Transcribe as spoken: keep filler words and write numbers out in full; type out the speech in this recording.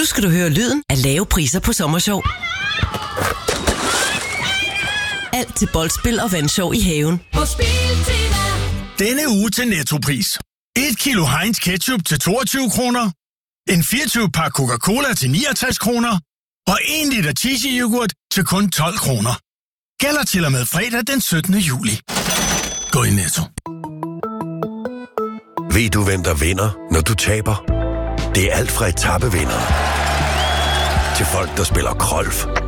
Nu skal du høre lyden af lave priser på Sommershow. Alt til boldspil og vandshow i haven. Denne uge til Nettopris. et kilo Heinz ketchup til toogtyve kroner. En fireogtyve pakke Coca-Cola til niogtres kroner. Og en liter cheesy-yoghurt til kun tolv kroner. Gælder til og med fredag den syttende juli. Gå i Netto. Ved du, hvem der vinder, når du taber? Det er alt fra etapevindere til folk, der spiller golf,